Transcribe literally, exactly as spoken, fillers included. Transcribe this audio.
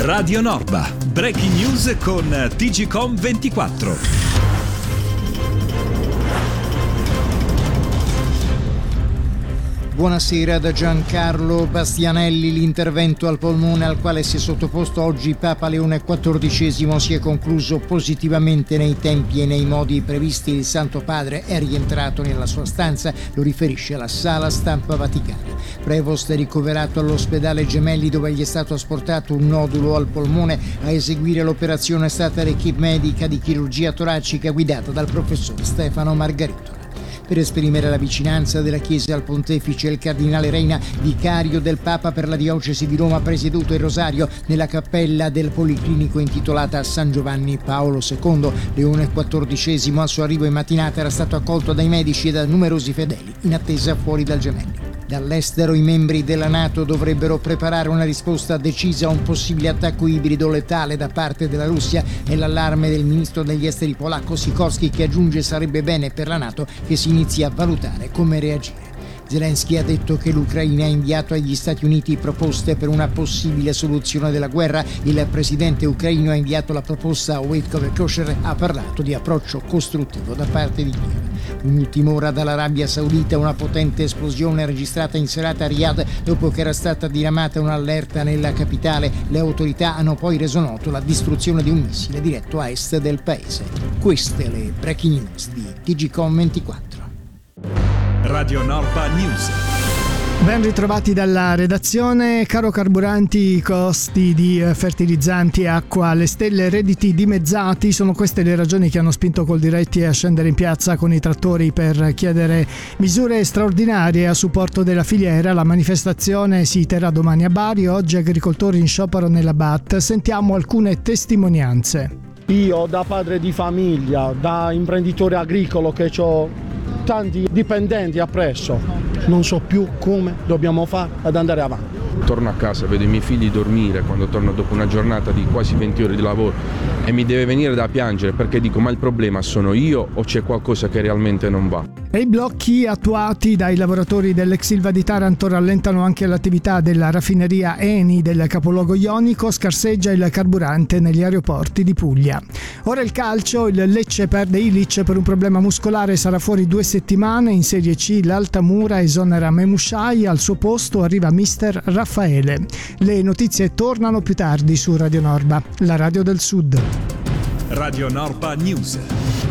Radio Norba, breaking news con T G Com ventiquattro. Buonasera da Giancarlo Bastianelli. L'intervento al polmone al quale si è sottoposto oggi Papa Leone quattordicesimo si è concluso positivamente nei tempi e nei modi previsti. Il Santo Padre è rientrato nella sua stanza, lo riferisce la Sala Stampa Vaticana. Prevost è ricoverato all'ospedale Gemelli, dove gli è stato asportato un nodulo al polmone. A eseguire l'operazione è stata l'equipe medica di chirurgia toracica guidata dal professor Stefano Margarito. Per esprimere la vicinanza della Chiesa al Pontefice, il Cardinale Reina, vicario del Papa per la diocesi di Roma, ha presieduto il rosario nella cappella del Policlinico intitolata a San Giovanni Paolo secondo. Leone quattordicesimo al suo arrivo in mattinata era stato accolto dai medici e da numerosi fedeli in attesa fuori dal Gemelli. Dall'estero i membri della NATO dovrebbero preparare una risposta decisa a un possibile attacco ibrido letale da parte della Russia. È l'allarme del ministro degli esteri polacco Sikorski, che aggiunge sarebbe bene per la NATO che si inizi a valutare come reagire. Zelensky ha detto che l'Ucraina ha inviato agli Stati Uniti proposte per una possibile soluzione della guerra. Il presidente ucraino ha inviato la proposta a Witkoff e Kosher, ha parlato di approccio costruttivo da parte di Kiev. Un'ultima ora dall'Arabia Saudita, una potente esplosione registrata in serata a Riyadh dopo che era stata diramata un'allerta nella capitale. Le autorità hanno poi reso noto la distruzione di un missile diretto a est del paese. Queste le breaking news di T G Com ventiquattro. Radio Norba News. Ben ritrovati dalla redazione. Caro carburanti, costi di fertilizzanti e acqua alle stelle, redditi dimezzati. Sono queste le ragioni che hanno spinto Coldiretti a scendere in piazza con i trattori per chiedere misure straordinarie a supporto della filiera. La manifestazione si terrà domani a Bari. Oggi agricoltori in sciopero nella B A T. Sentiamo alcune testimonianze. Io, da padre di famiglia, da imprenditore agricolo che ho tanti dipendenti appresso, non so più come dobbiamo fare ad andare avanti. Torno a casa, vedo i miei figli dormire quando torno dopo una giornata di quasi venti ore di lavoro e mi deve venire da piangere, perché dico: ma il problema sono io o c'è qualcosa che realmente non va? E i blocchi attuati dai lavoratori dell'ex Ilva di Taranto rallentano anche l'attività della raffineria Eni del capoluogo ionico. Scarseggia il carburante negli aeroporti di Puglia. Ora il calcio, il Lecce perde Ilic per un problema muscolare, sarà fuori due settimane. In Serie C l'Altamura esonera Memushai, al suo posto arriva mister Raffaele. Le notizie tornano più tardi su Radio Norba, la radio del Sud. Radio Norba News.